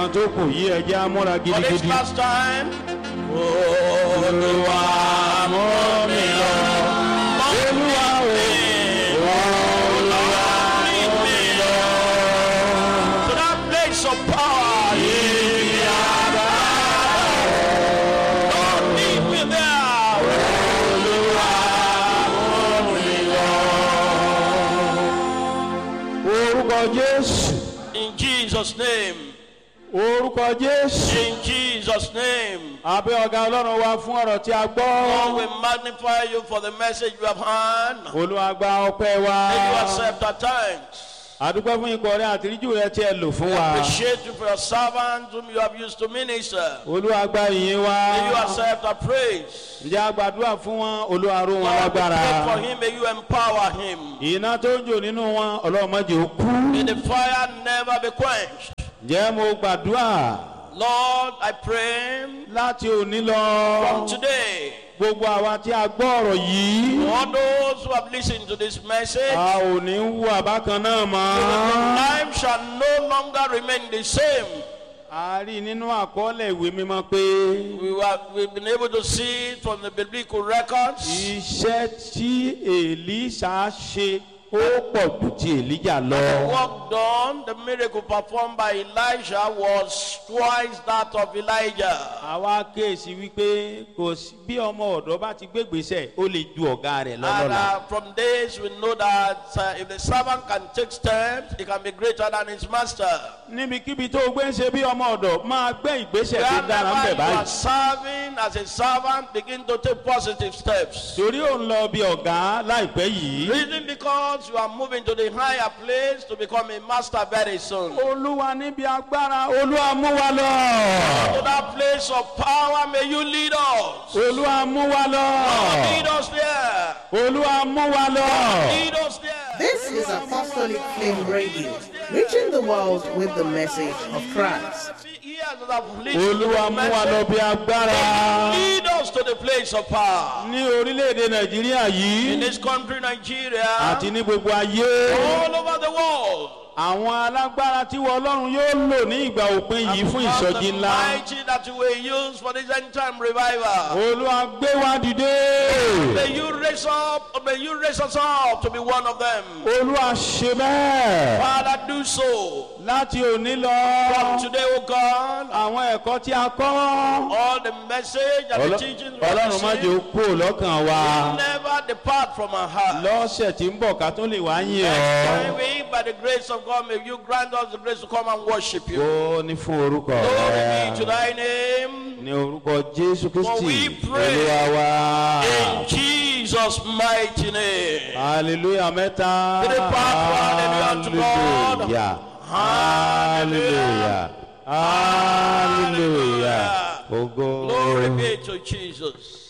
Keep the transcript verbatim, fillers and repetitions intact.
tó kù yí ẹjẹ́ amúra For this gidigidi. last time. Olúwa mú mi lọ. Olúwa o, Olúwa lead me to that place of power. Lord, lead me there. orúkọ Jésù, In Jesus' name. orúkọ Jésù. In Jesus' name. Àbẹ̀ ọ̀gá Ọlọ́run wa fún ọ̀rọ̀ tí a Lord, gbọ́. we magnify you for the message you have heard. Olúwa gba ọpẹ́ wa. May you accept our thanks. Àdúpẹ́ fún ikọ̀ rẹ àtìríjù rẹ tí ẹ lò fún We wa. appreciate you for your servants whom you have used to minister. Olúwa gba ìyìn wa. May you accept our praise. Ǹjẹ́ a gbàdúrà fún wọn? Olúwa ró wọn Lord, we lágbára. pray for him. May you empower him. Iná tó ń jò nínú wọn, Ọlọ́run má jẹ́ ó kú. May the fire never be quenched. Ǹjẹ́ mo gbàdúrà Lord, I pray láti òní lọ. from today, Gbogbo àwa tí a gbọ́ ọ̀rọ̀ yìí. all those who have listened to this message, A ò ní wú àbákan náà mọ́. life shall no longer remain the same. A rí nínú àkọọ́lẹ̀ ìwé mímọ́ pé We were, we've been able to see it from the biblical records. iṣẹ́ tí Èlíṣà ṣe ó pọ̀ jù ti Èlíjà lọ. The work done, the miracle performed by Elijah was twice that of Elijah. Àwa kéèsì wípé kò sí bí ọmọ ọ̀dọ́ bá ti gbégbèsè ó lè ju ọ̀gá rẹ̀ And lọ́lọ́la. uh, from this we know that uh, if the servant can take steps, he can be greater than his master. Níbikíbi tó o gbé ń ṣe bí ọmọ ọ̀dọ́ máa gbé ìgbésẹ̀ tó dára ń Wherever bẹ̀ you are báyìí. serving as a servant, begin to take positive steps. Torí ò ń lọ bí ọ̀gá láìpẹ́ yìí. Reason because you are moving to the higher place to become a master very soon. To Olúwa níbi agbára, Olúwa mú wa lọ. that place of power, may you lead us. Olúwa mú wa lọ. Lead us there. Olúwa mú wa lọ. Lead us there. This is Apostolic Flame Radio, reaching the world with the message of Christ. Olúwa mú wa lọ bí agbára. Lead us to the place of power. Ní orílẹ̀-èdè Nàìjíríà In yìí this country, Nigeria, àti ní gbogbo ayé. all over the world. Àwọn alágbára tí wọ́n Ọlọ́run yóò lò ní ìgbà òpin yìí fún Because ìsọjí the ńlá. mighty that you will use for this end time revival. Olúwa gbé wa dìde. May you raise up, may you raise us up to be one of them. Olúwa ṣe bẹ́ẹ̀. Father, do so. Láti òní lọ. From today, O God, Àwọn ẹ̀kọ́ tí a kọ́. all the message and the teachings we Ọlọ́run má jẹ́ ó receive kúrò lọ́kàn wa. never depart from our heart. Lọ́sẹ̀ tí ń bọ̀ ká tó lè wá yìn Next ọ́. time we, by the grace of God, may you grant us the grace to come and worship you. Ó ní fún orúkọ Glory be to rẹ̀. thy name. Ní orúkọ Jésù For we Kristi. pray Olúwa wa. in Jesus' mighty name. Hallelujah mẹ́ta. Three part, hallelujah to God. Hallelujah. Hallelujah. Hallelujah. Ògo. Glory be to Jesus.